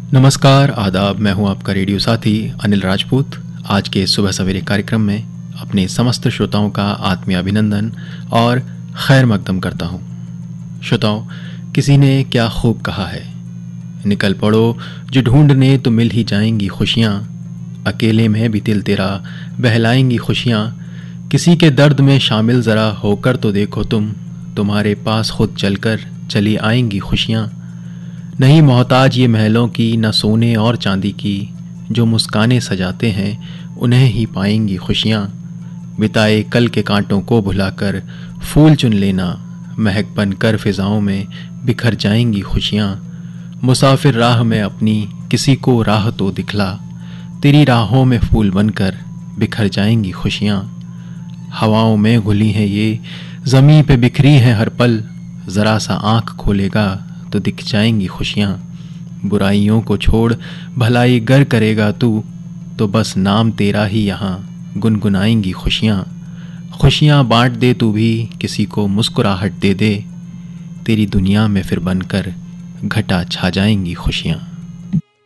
नमस्कार, आदाब। मैं हूं आपका रेडियो साथी अनिल राजपूत। आज के सुबह सवेरे कार्यक्रम में अपने समस्त श्रोताओं का आत्मीय अभिनंदन और खैर मकदम करता हूं। श्रोताओं, किसी ने क्या खूब कहा है, निकल पड़ो जो ढूंढने तो मिल ही जाएंगी खुशियाँ, अकेले में भी दिल तेरा बहलाएंगी खुशियाँ। किसी के दर्द में शामिल ज़रा होकर तो देखो तुम्हारे पास खुद चलकर चली आएंगी खुशियाँ। नहीं मोहताज ये महलों की, न सोने और चांदी की, जो मुस्कानें सजाते हैं उन्हें ही पाएंगी खुशियाँ। बिताए कल के कांटों को भुलाकर फूल चुन लेना, महक बन कर फिजाओं में बिखर जाएंगी खुशियाँ। मुसाफिर राह में अपनी किसी को राह तो दिखला, तेरी राहों में फूल बनकर बिखर जाएंगी खुशियाँ। हवाओं में घुली हैं ये, ज़मीं पे बिखरी हैं हर पल, ज़रा सा आँख खोलेगा तो दिख जाएंगी खुशियाँ। बुराइयों को छोड़ भलाई गर करेगा तू, तो बस नाम तेरा ही यहाँ गुनगुनाएंगी खुशियाँ। खुशियाँ बांट दे तू भी, किसी को मुस्कुराहट दे दे, तेरी दुनिया में फिर बनकर घटा छा जाएंगी खुशियाँ।